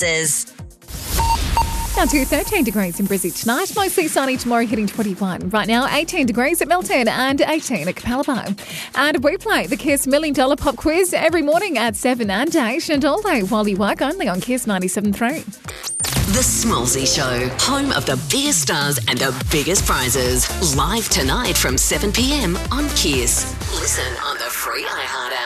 Down to 13 degrees in Brizzy tonight. Mostly sunny tomorrow, hitting 21. Right now, 18 degrees at Milton and 18 at Capalaba. And we play the Kiss $1 Million Pop Quiz every morning at 7 and 8 and all day while you work, only on Kiss 97.3. The Smallsy Show, home of the biggest stars and the biggest prizes. Live tonight from 7 p.m. on Kiss. Listen on the free iHeart app.